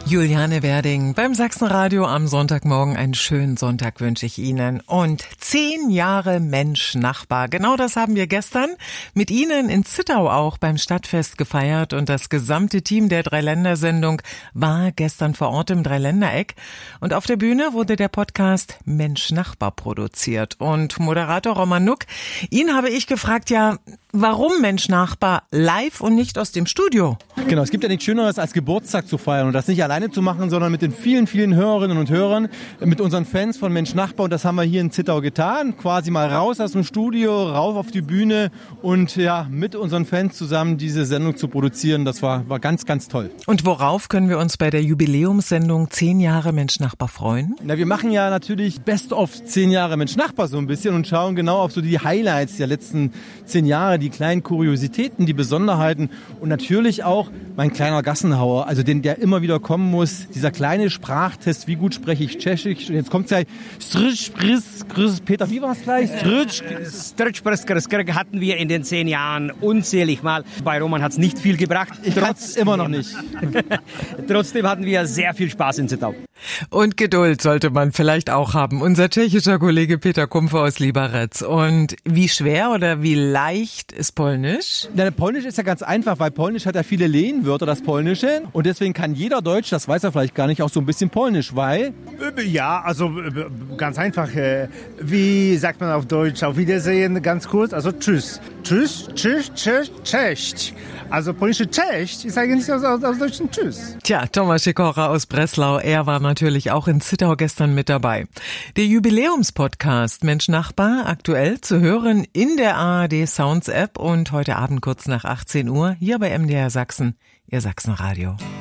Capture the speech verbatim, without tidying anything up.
Juliane Werding beim Sachsenradio am Sonntagmorgen. Einen schönen Sonntag wünsche ich Ihnen. Und zehn Jahre Mensch-Nachbar. Genau das haben wir gestern mit Ihnen in Zittau auch beim Stadtfest gefeiert. Und das gesamte Team der Dreiländersendung war gestern vor Ort im Dreiländereck. Und auf der Bühne wurde der Podcast Mensch-Nachbar produziert. Und Moderator Roman Nuck, ihn habe ich gefragt, ja, warum Mensch-Nachbar live und nicht aus dem Studio? Genau, es gibt ja nichts Schöneres als Geburtstag zu feiern und das nicht alleine zu machen, sondern mit den vielen, vielen Hörerinnen und Hörern, mit unseren Fans von Mensch-Nachbar. Und das haben wir hier in Zittau getan. Quasi mal raus aus dem Studio, rauf auf die Bühne und ja, mit unseren Fans zusammen diese Sendung zu produzieren. Das war, war ganz, ganz toll. Und worauf können wir uns bei der Jubiläumssendung zehn Jahre Mensch-Nachbar freuen? Na, wir machen ja natürlich Best of zehn Jahre Mensch-Nachbar so ein bisschen und schauen genau auf so die Highlights der letzten zehn Jahre, die kleinen Kuriositäten, die Besonderheiten und natürlich auch mein kleiner Gassenhauer, also den, der immer wieder kommen muss, dieser kleine Sprachtest, wie gut spreche ich Tschechisch. Und jetzt kommt gleich Peter, wie war es gleich? Hatten wir in den zehn Jahren unzählig mal. Bei Roman hat es nicht viel gebracht. Ich kann es immer noch nicht. Trotzdem hatten wir sehr viel Spaß in Zittau. Und Geduld sollte man vielleicht auch haben. Unser tschechischer Kollege Peter Kumpfer aus Liberec. Und wie schwer oder wie leicht ist Polnisch? Na, Polnisch ist ja ganz einfach, weil Polnisch hat ja viele Lehnwörter, das Polnische. Und deswegen kann jeder Deutsch, das weiß er vielleicht gar nicht, auch so ein bisschen Polnisch, weil... Ja, also ganz einfach. Wie sagt man auf Deutsch? Auf Wiedersehen, ganz kurz. Also tschüss. Tschüss, tschüss, tschüss, cześć. Also polnische Cześć ist eigentlich aus, aus, aus Deutschen Tschüss. Tja, Thomas Sikora aus Breslau, er war natürlich auch in Zittau gestern mit dabei. Der Jubiläumspodcast Mensch-Nachbar, aktuell zu hören in der A R D Sounds App und heute Abend kurz nach achtzehn Uhr hier bei M D R Sachsen, Ihr Sachsenradio.